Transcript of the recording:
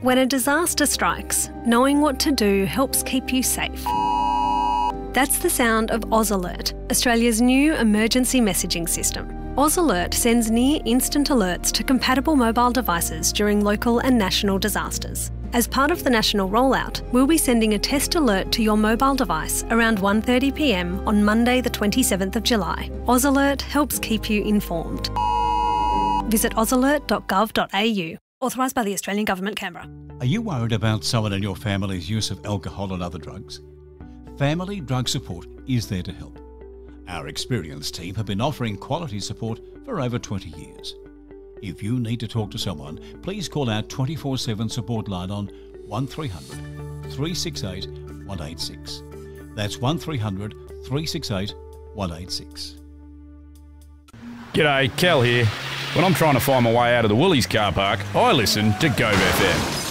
When a disaster strikes, knowing what to do helps keep you safe. That's the sound of Oz Alert, Australia's new emergency messaging system. Oz Alert sends near-instant alerts to compatible mobile devices during local and national disasters. As part of the national rollout, we'll be sending a test alert to your mobile device around 1:30 p.m. on Monday the 27th of July. Oz Alert helps keep you informed. Visit ozalert.gov.au. Authorised by the Australian Government, Canberra. Are you worried about someone in your family's use of alcohol and other drugs? Family Drug Support is there to help. Our experienced team have been offering quality support for over 20 years. If you need to talk to someone, please call our 24/7 support line on 1300 368 186. That's 1300 368 186. G'day, Cal here. When I'm trying to find my way out of the Woolies car park, I listen to Gove FM.